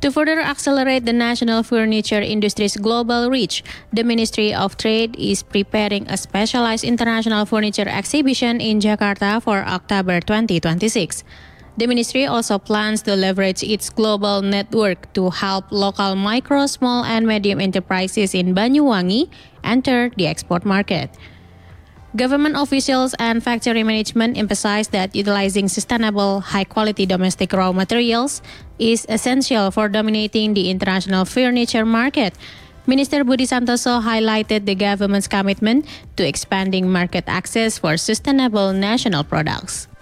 To further accelerate the national furniture industry's global reach, the Ministry of Trade is preparing a specialized international furniture exhibition in Jakarta for October 2026. The ministry also plans to leverage its global network to help local micro, small, and medium enterprises in Banyuwangi enter the export market. Government officials and factory management emphasize that utilizing sustainable, high-quality domestic raw materials is essential for dominating the international furniture market. Minister Budi Santoso highlighted the government's commitment to expanding market access for sustainable national products.